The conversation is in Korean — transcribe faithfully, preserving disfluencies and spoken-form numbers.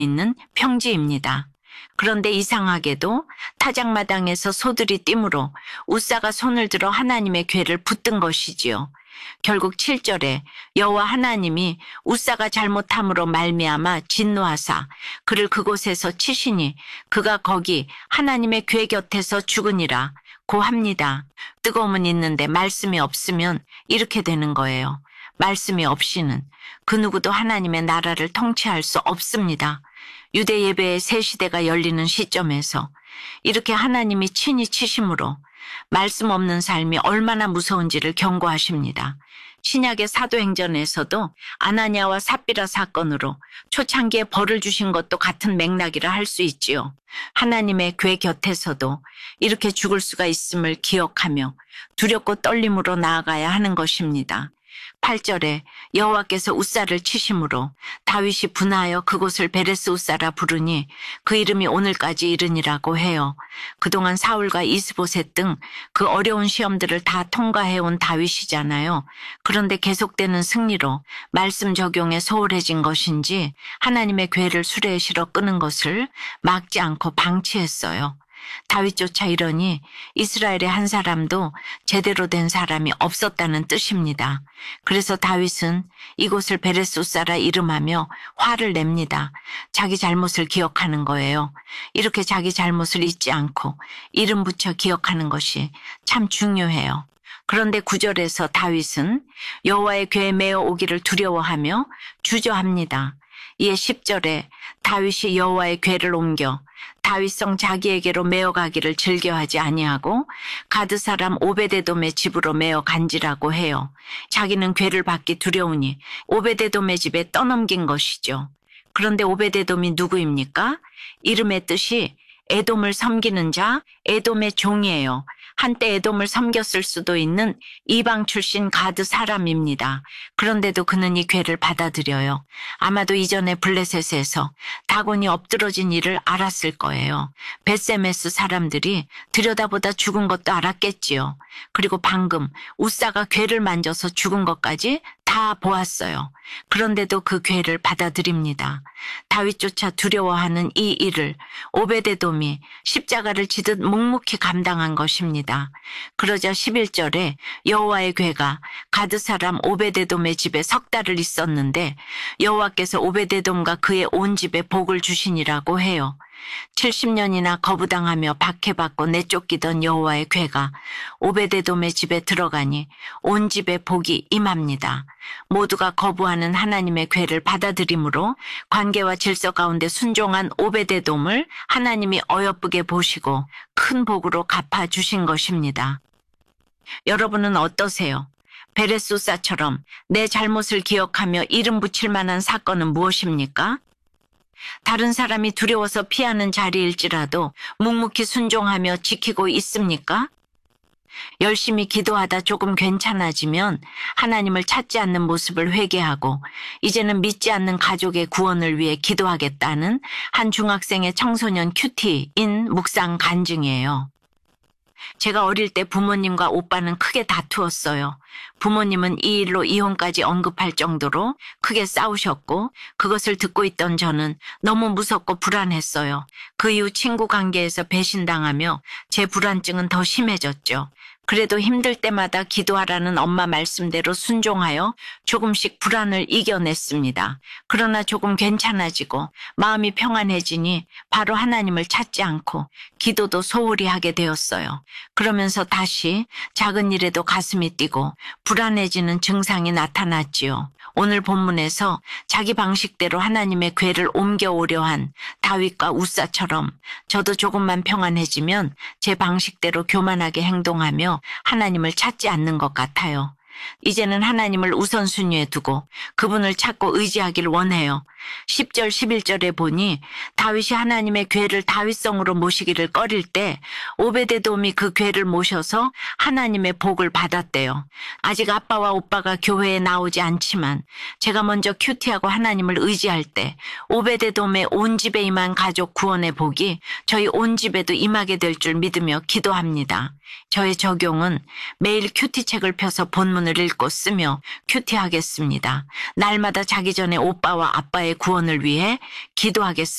있는 평지입니다. 그런데 이상하게도 타작마당에서 소들이 뛰므로 우사가 손을 들어 하나님의 궤를 붙든 것이지요. 결국 칠 절에 여호와 하나님이 우사가 잘못함으로 말미암아 진노하사 그를 그곳에서 치시니 그가 거기 하나님의 궤 곁에서 죽으니라 고 합니다. 뜨거움은 있는데 말씀이 없으면 이렇게 되는 거예요. 말씀이 없이는 그 누구도 하나님의 나라를 통치할 수 없습니다. 유대 예배의 새 시대가 열리는 시점에서 이렇게 하나님이 친히 치심으로 말씀 없는 삶이 얼마나 무서운지를 경고하십니다. 신약의 사도행전에서도 아나니아와 삽비라 사건으로 초창기에 벌을 주신 것도 같은 맥락이라 할 수 있지요. 하나님의 궤 곁에서도 이렇게 죽을 수가 있음을 기억하며 두렵고 떨림으로 나아가야 하는 것입니다. 팔 절에 여호와께서 우사를 치심으로 다윗이 분하여 그곳을 베레스 우사라 부르니 그 이름이 오늘까지 이르니라고 해요. 그동안 사울과 이스보셋 등 그 어려운 시험들을 다 통과해온 다윗이잖아요. 그런데 계속되는 승리로 말씀 적용에 소홀해진 것인지 하나님의 궤를 수레에 실어 끄는 것을 막지 않고 방치했어요. 다윗조차 이러니 이스라엘의 한 사람도 제대로 된 사람이 없었다는 뜻입니다. 그래서 다윗은 이곳을 베레스우사라 이름하며 화를 냅니다. 자기 잘못을 기억하는 거예요. 이렇게 자기 잘못을 잊지 않고 이름 붙여 기억하는 것이 참 중요해요. 그런데 구 절에서 다윗은 여호와의 궤에 메어 오기를 두려워하며 주저합니다. 이에 십 절에 다윗이 여호와의 궤를 옮겨 다윗성 자기에게로 메어가기를 즐겨하지 아니하고 가드 사람 오베데돔의 집으로 메어 간지라고 해요. 자기는 궤를 받기 두려우니 오베데돔의 집에 떠넘긴 것이죠. 그런데 오베데돔이 누구입니까? 이름의 뜻이 에돔을 섬기는 자, 에돔의 종이에요. 한때 에돔을 섬겼을 수도 있는 이방 출신 가드 사람입니다. 그런데도 그는 이 궤를 받아들여요. 아마도 이전에 블레셋에서 다곤이 엎드러진 일을 알았을 거예요. 벳세메스 사람들이 들여다보다 죽은 것도 알았겠지요. 그리고 방금 우사가 궤를 만져서 죽은 것까지 다 보았어요. 그런데도 그 궤를 받아들입니다. 다윗조차 두려워하는 이 일을 오베데돔이 십자가를 지듯 묵묵히 감당한 것입니다. 그러자 십일 절에 여호와의 궤가 가드 사람 오베데돔의 집에 석 달을 있었는데 여호와께서 오베데돔과 그의 온 집에 복을 주시니라고 해요. 칠십 년이나 거부당하며 박해받고 내쫓기던 여호와의 궤가 오베데돔의 집에 들어가니 온 집에 복이 임합니다. 모두가 거부하는 하나님의 궤를 받아들임으로 관계와 질서 가운데 순종한 오베데돔을 하나님이 어여쁘게 보시고 큰 복으로 갚아주신 것입니다. 여러분은 어떠세요? 베레스우사처럼 내 잘못을 기억하며 이름 붙일 만한 사건은 무엇입니까? 다른 사람이 두려워서 피하는 자리일지라도 묵묵히 순종하며 지키고 있습니까? 열심히 기도하다 조금 괜찮아지면 하나님을 찾지 않는 모습을 회개하고 이제는 믿지 않는 가족의 구원을 위해 기도하겠다는 한 중학생의 청소년 큐티인 묵상 간증이에요. 제가 어릴 때 부모님과 오빠는 크게 다투었어요. 부모님은 이 일로 이혼까지 언급할 정도로 크게 싸우셨고 그것을 듣고 있던 저는 너무 무섭고 불안했어요. 그 이후 친구 관계에서 배신당하며 제 불안증은 더 심해졌죠. 그래도 힘들 때마다 기도하라는 엄마 말씀대로 순종하여 조금씩 불안을 이겨냈습니다. 그러나 조금 괜찮아지고 마음이 평안해지니 바로 하나님을 찾지 않고 기도도 소홀히 하게 되었어요. 그러면서 다시 작은 일에도 가슴이 뛰고 불안해지는 증상이 나타났지요. 오늘 본문에서 자기 방식대로 하나님의 궤를 옮겨오려 한 다윗과 우사처럼 저도 조금만 평안해지면 제 방식대로 교만하게 행동하며 하나님을 찾지 않는 것 같아요. 이제는 하나님을 우선순위에 두고 그분을 찾고 의지하길 원해요. 십 절 십일 절에 보니 다윗이 하나님의 궤를 다윗성으로 모시기를 꺼릴 때 오베데돔이 그 궤를 모셔서 하나님의 복을 받았대요. 아직 아빠와 오빠가 교회에 나오지 않지만 제가 먼저 큐티하고 하나님을 의지할 때 오베데돔의 온 집에 임한 가족 구원의 복이 저희 온 집에도 임하게 될 줄 믿으며 기도합니다. 저의 적용은 매일 큐티 책을 펴서 본문을 성경문을 읽고 쓰며 큐티하겠습니다. 날마다 자기 전에 오빠와 아빠의 구원을 위해 기도하겠습니다.